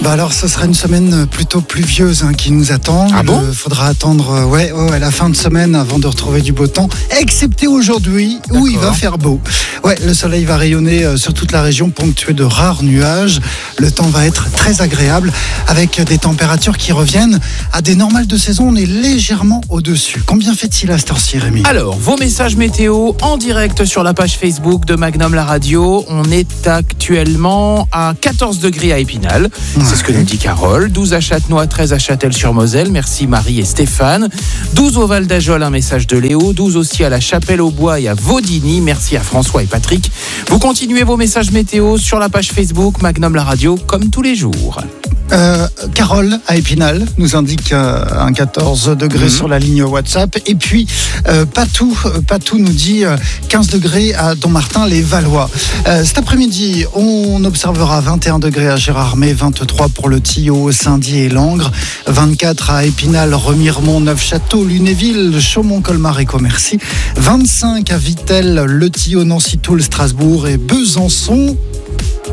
Alors, ce sera une semaine plutôt pluvieuse qui nous attend. Ah bon ? Faudra attendre la fin de semaine avant de retrouver du beau temps, excepté aujourd'hui où il va faire beau. Le soleil va rayonner sur toute la région, ponctué de rares nuages. Le temps va être très agréable avec des températures qui reviennent à des normales de saison. On est légèrement au-dessus. Combien fait-il à cette heure-ci, Rémi ? Alors, vos messages météo en direct sur la page Facebook de Magnum la radio. On est actuellement à 14 degrés à Épinal. C'est ce que nous dit Carole. 12 à Châtenois, 13 à Châtel-sur-Moselle. Merci Marie et Stéphane. 12 au Val d'Ajol, un message de Léo. 12 aussi à la Chapelle-aux-Bois et à Vaudigny. Merci à François et Patrick. Vous continuez vos messages météo sur la page Facebook Magnum la radio comme tous les jours. Carole à Épinal nous indique un 14 degrés sur la ligne WhatsApp. Et puis Patou nous dit 15 degrés à Dommartin-les-Valois. Cet après-midi, on observera 21 degrés à Gérardmer, 23 pour le Tillot, Saint-Dié et Langres, 24 à Épinal, Remiremont, Neufchâteau, Lunéville, Chaumont, Colmar et Commercy, 25 à Vittel, Le Tillot, Nancy, Toul, Strasbourg et Besançon.